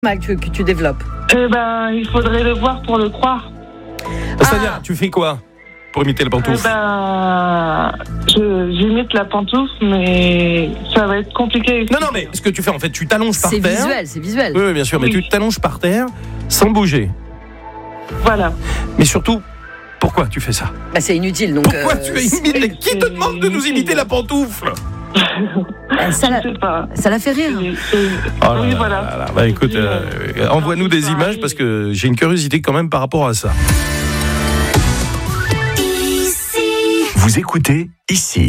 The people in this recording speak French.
mal que tu développes. Il faudrait le voir pour le croire. C'est-à-dire, tu fais quoi pour imiter la pantoufle? J'imite la pantoufle, mais ça va être compliqué. Non, mais ce que tu fais, en fait, tu t'allonges par terre. C'est visuel. Oui, bien sûr, mais tu t'allonges par terre sans bouger. Voilà. Mais surtout, pourquoi tu fais ça? C'est inutile. Donc, pourquoi tu as imité? Qui te demande de nous imiter la pantoufle? Ça la fait rire. Oui, voilà. Écoute, envoie-nous des images parce que j'ai une curiosité quand même par rapport à ça. Vous écoutez ici.